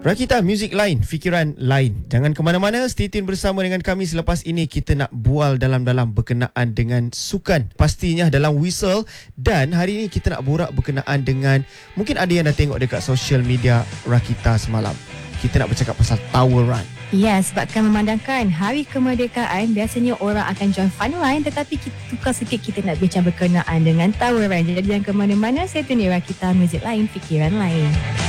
Rakita, muzik lain, fikiran lain. Jangan ke mana-mana, stay tune bersama dengan kami. Selepas ini kita nak bual dalam-dalam berkenaan dengan sukan, pastinya dalam Whistle. Dan hari ini kita nak borak berkenaan dengan, mungkin ada yang dah tengok dekat social media Rakita semalam. Kita nak bercakap pasal Tower Run. Ya, sebabkan memandangkan Hari Kemerdekaan, biasanya orang akan join fun line, tetapi kita tukar sikit, kita nak bincang berkenaan dengan Tower Run. Jadi jangan ke mana-mana, saya tune Rakita, muzik lain, fikiran lain.